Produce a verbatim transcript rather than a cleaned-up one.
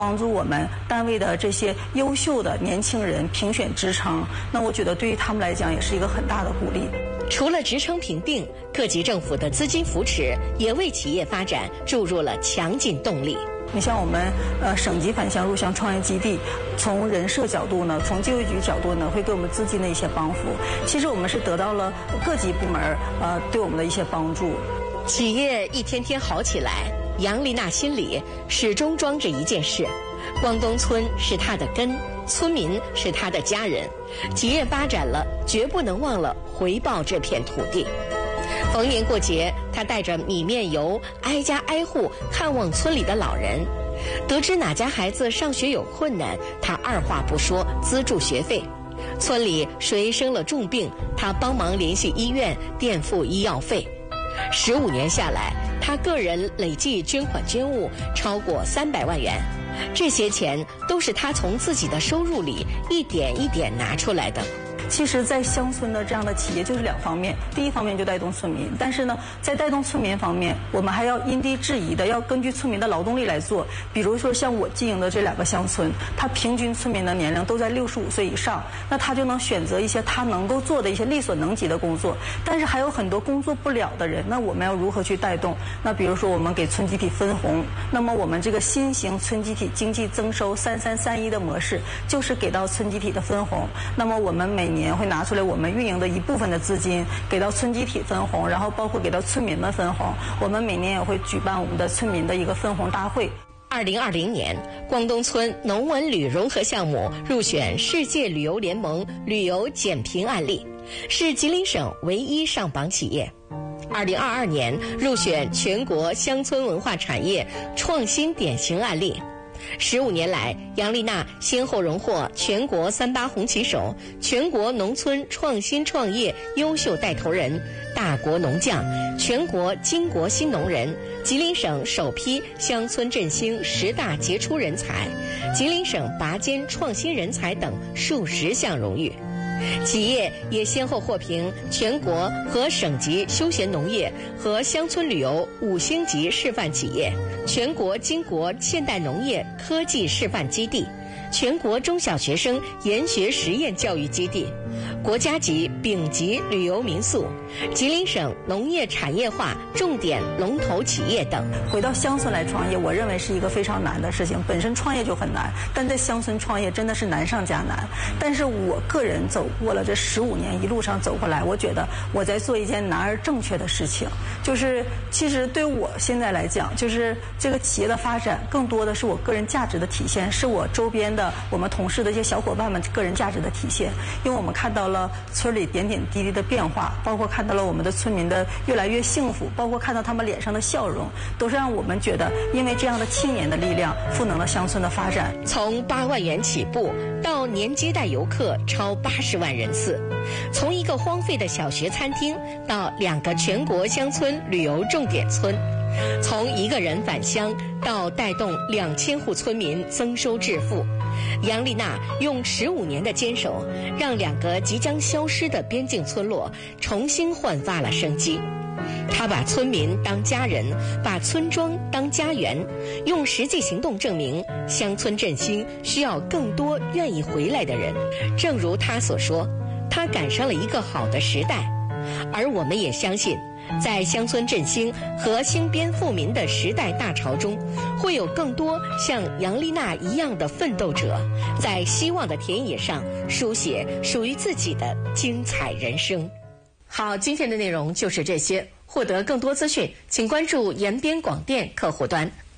帮助我们单位的这些优秀的年轻人评选职称，那我觉得对于他们来讲也是一个很大的鼓励。 除了职称评定，各级政府的资金扶持也为企业发展注入了强劲动力。 你像我们呃省级返乡入乡创业基地，从人社角度呢，从就业局角度呢，会给我们资金的一些帮扶。其实我们是得到了各级部门呃对我们的一些帮助。 企业一天天好起来，杨丽娜心里始终装着一件事：光东村是她的根，村民是她的家人。企业发展了，绝不能忘了回报这片土地。逢年过节，他带着米面油挨家挨户看望村里的老人。得知哪家孩子上学有困难，他二话不说资助学费。村里谁生了重病，他帮忙联系医院垫付医药费。十五年下来，他个人累计捐款捐物超过三百万元，这些钱都是他从自己的收入里一点一点拿出来的。 其实，在乡村的这样的企业就是两方面，第一方面就带动村民，但是呢，在带动村民方面，我们还要因地制宜的，要根据村民的劳动力来做。比如说，像我经营的这两个乡村，它平均村民的年龄都在六十五岁以上，那他就能选择一些他能够做的一些力所能及的工作。但是还有很多工作不了的人，那我们要如何去带动？那比如说，我们给村集体分红，那么我们这个新型村集体经济增收三三三一的模式，就是给到村集体的分红。那么我们每年年会拿出来我们运营的一部分的资金给到村集体分红，然后包括给到村民们分红。我们每年也会举办我们的村民的一个分红大会。 二零二零年，光东村农文旅融合项目入选世界旅游联盟旅游减评案例，是吉林省唯一上榜企业。二零二二年入选全国乡村文化产业创新典型案例。十五年来，杨丽娜先后荣获全国三八红旗手、全国农村创新创业优秀带头人、大国农将、全国巾帼新农人、吉林省首批乡村振兴十大杰出人才、吉林省拔尖创新人才等数十项荣誉。企业也先后获评全国和省级休闲农业和乡村旅游五星级示范企业、全国巾帼现代农业科技示范基地、全国中小学生研学实验教育基地、国家级丙级旅游民宿、吉林省农业产业化重点龙头企业等。 回到乡村来创业，我认为是一个非常难的事情。本身创业就很难，但在乡村创业真的是难上加难。但是我个人走过了这十五年一路上走过来，我觉得我在做一件难而正确的事情。就是其实对我现在来讲，就是这个企业的发展更多的是我个人价值的体现，是我周边的我们同事的一些小伙伴们个人价值的体现。因为我们看到了村里点点滴滴的变化，包括看到了我们的村民的越来越幸福，包括看到他们脸上的笑容，都是让我们觉得因为这样的青年的力量赋能了乡村的发展。 从八万元起步到年接待游客超八十万人次，从一个荒废的小学餐厅到两个全国乡村旅游重点村，从一个人返乡到带动两千户村民增收致富。杨丽娜用十五年的坚守，让两个即将消失的边境村落重新焕发了生机。她把村民当家人，把村庄当家园，用实际行动证明，乡村振兴需要更多愿意回来的人。正如她所说，她赶上了一个好的时代，而我们也相信，在乡村振兴和兴边富民的时代大潮中，会有更多像杨丽娜一样的奋斗者，在希望的田野上书写属于自己的精彩人生。好，今天的内容就是这些。获得更多资讯，请关注延边广电客户端。